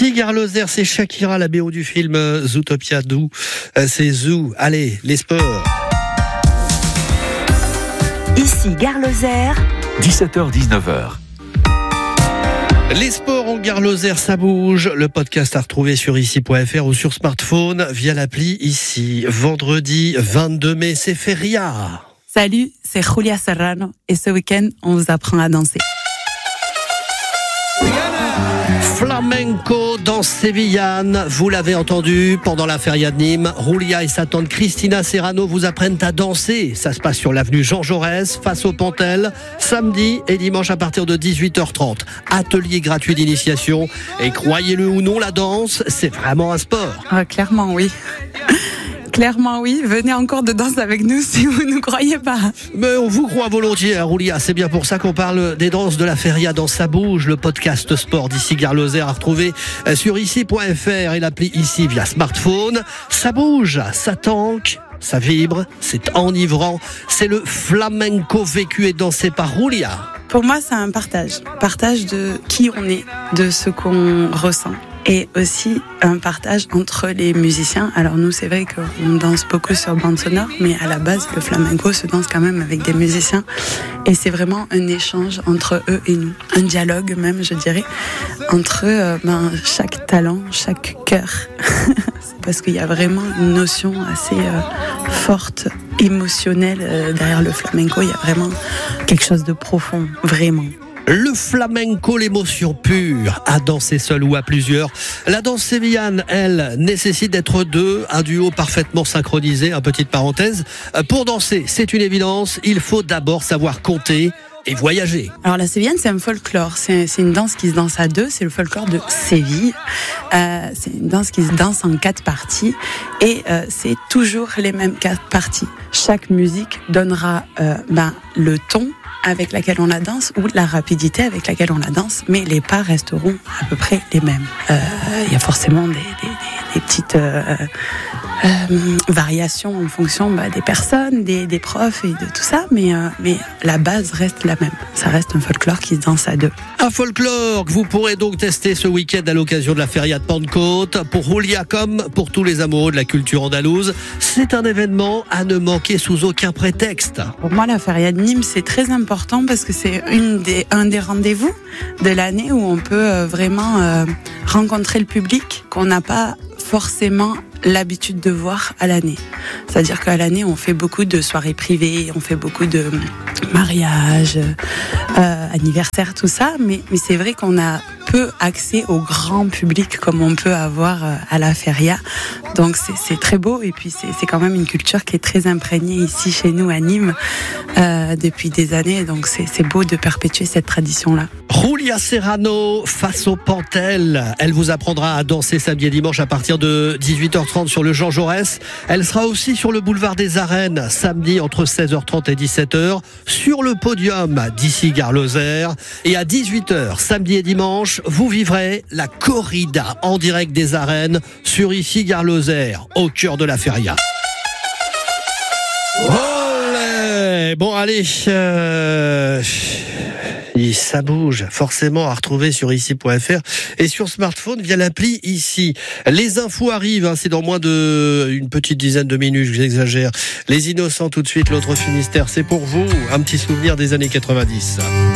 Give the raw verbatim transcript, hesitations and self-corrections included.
Ici, Gare Lozère, c'est Shakira, la B O du film Zootopia deux. C'est Zoo. Allez, les sports. Ici, Gare Lozère. dix-sept heures dix-neuf heures. Les sports en Gare Lozère, ça bouge. Le podcast à retrouver sur ici point f r ou sur smartphone via l'appli Ici. Vendredi vingt-deux mai, c'est Feria. Salut, c'est Julia Serrano et ce week-end, on vous apprend à danser. Flamenco dans Sévillane, vous l'avez entendu pendant la Feria de Nîmes. Julia et sa tante Cristina Serrano vous apprennent à danser. Ça se passe sur l'avenue Jean Jaurès, face au Pantel, samedi et dimanche à partir de dix-huit heures trente. Atelier gratuit d'initiation. Et croyez-le ou non, la danse, c'est vraiment un sport. Ah, clairement, oui. Clairement, oui. Venez encore de danse avec nous si vous ne croyez pas. Mais on vous croit volontiers, hein, Julia. C'est bien pour ça qu'on parle des danses de la Feria dans Ça bouge, le podcast sport d'ici Gare Lozère à retrouver sur ici point f r et l'appli Ici via smartphone. Ça bouge, ça tanque, ça vibre, c'est enivrant. C'est le flamenco vécu et dansé par Julia. Pour moi, c'est un partage. Partage de qui on est, de ce qu'on ressent. Et aussi un partage entre les musiciens. Alors nous, c'est vrai qu'on danse beaucoup sur bande sonore, mais à la base, le flamenco se danse quand même avec des musiciens. Et c'est vraiment un échange entre eux et nous. Un dialogue même, je dirais, entre euh, ben, chaque talent, chaque cœur. Parce qu'il y a vraiment une notion assez euh, forte, émotionnelle euh, derrière le flamenco. Il y a vraiment quelque chose de profond, vraiment. Le flamenco, l'émotion pure, à danser seul ou à plusieurs. La danse sévillane, elle, nécessite d'être deux, un duo parfaitement synchronisé, un petite parenthèse. Pour danser, c'est une évidence, il faut d'abord savoir compter et voyager. Alors la sévillane, c'est un folklore, c'est, c'est une danse qui se danse à deux, c'est le folklore de Séville. Euh, c'est une danse qui se danse en quatre parties et euh, c'est toujours les mêmes quatre parties. Chaque musique donnera euh, ben, le ton avec laquelle on la danse ou la rapidité avec laquelle on la danse, mais les pas resteront à peu près les mêmes. Il euh, y a forcément des, des, des, des petites euh, euh, variations en fonction bah, des personnes, des, des profs et de tout ça, mais, euh, mais la base reste la même. Ça reste un folklore qui se danse à deux. Un folklore que vous pourrez donc tester ce week-end à l'occasion de la Feria de Pentecôte. Pour Julia comme pour tous les amoureux de la culture andalouse, c'est un événement à ne manquer sous aucun prétexte. Pour moi, la Feria de Nîmes, c'est très important parce que c'est une des, un des rendez-vous de l'année où on peut euh, vraiment euh, rencontrer le public qu'on n'a pas forcément l'habitude de voir à l'année. C'est-à-dire qu'à l'année, on fait beaucoup de soirées privées, on fait beaucoup de mariages, euh, anniversaires, tout ça, mais, mais c'est vrai qu'on a peu accès au grand public comme on peut avoir à la Feria. Donc c'est, c'est très beau et puis c'est, c'est quand même une culture qui est très imprégnée ici chez nous à Nîmes euh, depuis des années. Donc c'est, c'est beau de perpétuer cette tradition-là. Julia Serrano face au Pantel. Elle vous apprendra à danser samedi et dimanche à partir de dix-huit heures trente sur le Jean Jaurès. Elle sera aussi sur le boulevard des Arènes samedi entre seize heures trente et dix-sept heures sur le podium d'ici Gare Lozère. Et à dix-huit heures samedi et dimanche, vous vivrez la corrida en direct des Arènes sur ici Gare Lozère, au cœur de la Feria. Olé ! Bon allez, euh... et ça bouge, forcément à retrouver sur ici point f r et sur smartphone via l'appli Ici. Les infos arrivent, hein, c'est dans moins de une petite dizaine de minutes, j'exagère. Les Innocents tout de suite, l'autre Finistère, c'est pour vous, un petit souvenir des années quatre-vingt-dix.